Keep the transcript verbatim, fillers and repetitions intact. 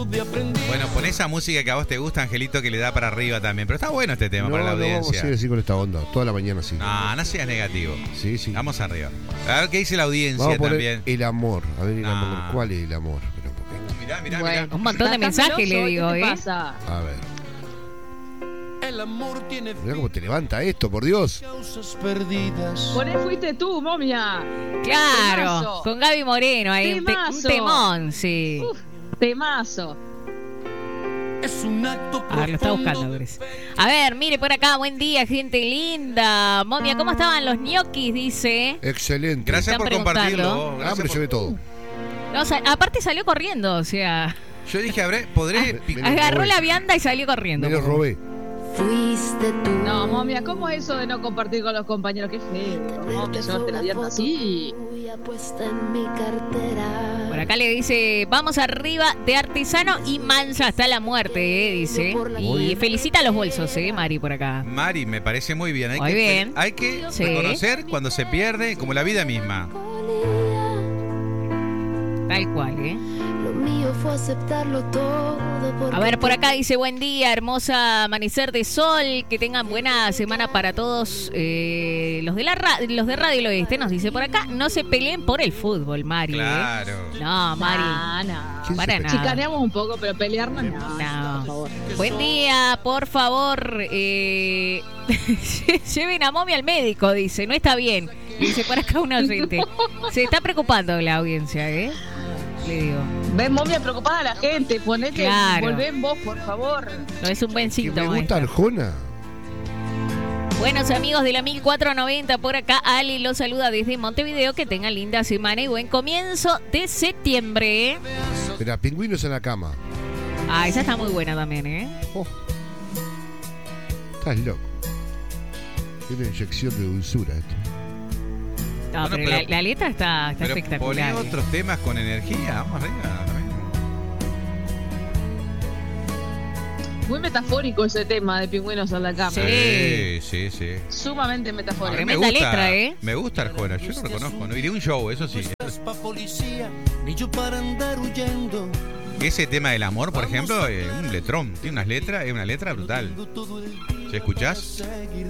Bueno, pon esa música que a vos te gusta, Angelito, que le da para arriba también. Pero está bueno este tema no, para la no, audiencia. Vamos a seguir así con esta onda, toda la mañana así. No, no seas negativo. Sí, sí. Vamos arriba. A ver qué dice la audiencia vamos a poner también. El amor. A ver, el No. amor. ¿Cuál es el amor? Pero, porque... Mirá, mirá, Bueno, mirá. un montón de mensajes le digo, ¿Qué ¿eh? te pasa? A ver. El amor tiene Mirá cómo te levanta esto, por Dios. causas perdidas. Por ahí fuiste tú, momia. Claro, Temazo. con Gaby Moreno ahí, un, te- un Temazo. temón, sí. Uf, temazo. Es un acto A ver, lo está buscando, profundo. Gres. A ver, mire por acá, buen día, gente linda. Momia, ¿cómo estaban los ñoquis? Dice. Excelente. Gracias Están por preguntando. compartirlo. Gracias Hambre por- se ve todo. No, o sea, aparte salió corriendo, o sea, Yo dije, habré, podré. Me lo agarró robé. la vianda y salió corriendo. Me lo robé. Fuiste tú. No, momia, ¿cómo es eso de no compartir con los compañeros? Qué feo. Momia, llevarte la vianda así. Puesta en mi cartera. Por acá le dice, vamos arriba de artesano y mansa hasta la muerte, eh, dice. Y felicita a los bolsos, eh, Mari, por acá. Mari, me parece muy bien. Hay Muy que, bien. Hay que Sí. reconocer cuando se pierde, como la vida misma. Tal cual, eh. Lo mío fue aceptarlo todo. A ver, por acá dice, buen día, hermosa amanecer de sol, que tengan buena semana para todos. Eh, los de la ra- los de Radio El Oeste nos dice por acá, no se peleen por el fútbol, Mari. eh. Claro. No, Mari. No, no. ¿Quién Para se nada. Chicaneamos un poco, pero pelearnos no. No. Por favor. Buen día, por favor. Eh, lleven a Momia al médico, dice. No está bien. Dice por acá un oyente. Se está preocupando la audiencia, ¿eh? Le digo. Ven, momia, preocupada a la gente. Ponete, Claro. volvé vos, por favor. No es un buen Que síntoma. me gusta esto. Arjona. Buenos amigos de la mil cuatrocientos noventa, por acá Ali los saluda desde Montevideo. Que tengan linda semana y buen comienzo de septiembre. Espera, pingüinos en la cama. Ah, esa está muy buena también, ¿eh? Oh. Estás loco. Tiene inyección de dulzura esto. No, Bueno, pero, pero- la, la letra está, está Pero espectacular. poné ¿eh? otros temas con energía. Vamos arriba también. Muy metafórico ese tema de pingüinos en la cama. Sí. Sí, sí, sí. Sumamente A metafórico. mí me Tremenda gusta, letra, ¿eh? Me gusta Arjona, yo lo reconozco. No iré a un show, eso sí. No es pa' policía, ni yo para andar huyendo. Ese tema del amor, por ejemplo, es un letrón. Tiene unas letras, es una letra brutal. Todo el ¿Se escuchás? seguir